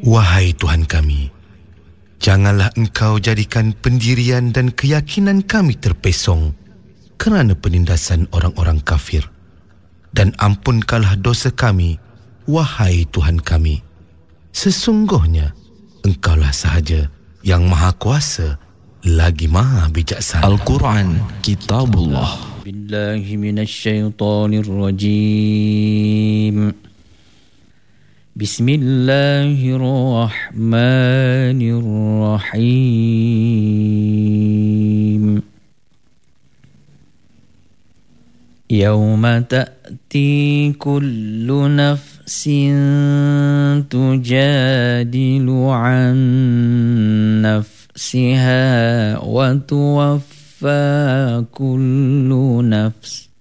Wahai Tuhan kami, janganlah Engkau jadikan pendirian dan keyakinan kami terpesong kerana penindasan orang-orang kafir. Dan ampunkanlah dosa kami, wahai Tuhan kami. Sesungguhnya Engkaulah sahaja yang Maha Kuasa lagi Maha Bijaksana. Al-Quran, Kitabullah. Billahi minasyaitonir rajim. Bismillahirrahmanirrahim. Yawma ta'ti kullu nafsin tujadilu an nafsiha wa tuwaffa kullu nafs